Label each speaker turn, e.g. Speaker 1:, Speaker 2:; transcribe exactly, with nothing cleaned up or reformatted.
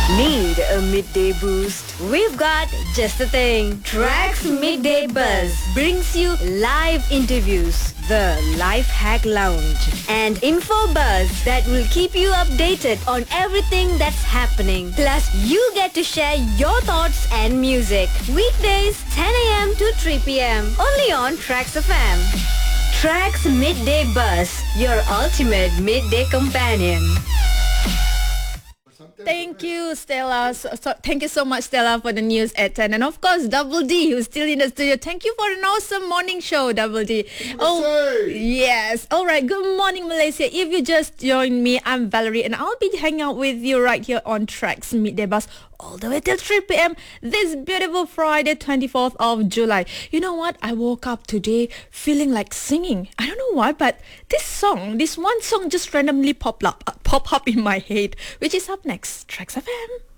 Speaker 1: Need a midday boost? We've got just the thing. Tracks Midday Buzz brings you live interviews, the Life Hack Lounge, and info buzz that will keep you updated on everything that's happening. Plus, you get to share your thoughts and music. Weekdays, ten a.m. to three p.m. Only on Tracks F M. Tracks Midday Buzz, your ultimate midday companion.
Speaker 2: Thank you, Stella. So, so, thank you so much, Stella, for the news at ten. And of course, Double D, who's still in the studio. Thank you for an awesome morning show, Double D. Oh, yes. All right. Good morning, Malaysia. If you just joined me, I'm Valerie, and I'll be hanging out with you right here on Tracks Midday Bus all the way till three p.m. this beautiful Friday, twenty-fourth of July. You know what? I woke up today feeling like singing. I don't know why, but this song, this one song just randomly popped up, pop up in my head, which is up next. Tracks F M.